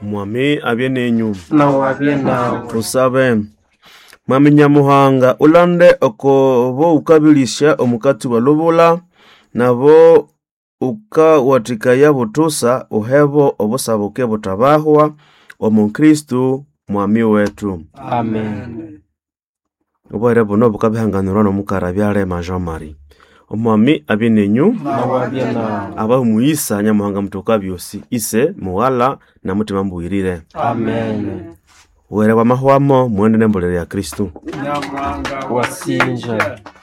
Mwami abye nenyu. Na wabye nawe. Tusabe. Mwami Nyamuhanga ulande okobo ukabilisha omukati wa lobola nabo ukawatikaya butusa uhebo obusabuke butabahwa omukristu mwami wetu. Amen. Obwere buno bukabihanganirwa n'omukara byalema Jean Marie. Omwami abye nenyu. Na wabye nawe. Aba muisa Nyamuhanga mutoka byosi ise muwala na mutima mbuirire. Amen. Were wa mahwamo mwende nembulere ya Kristu. Nyamuhanga wasinja.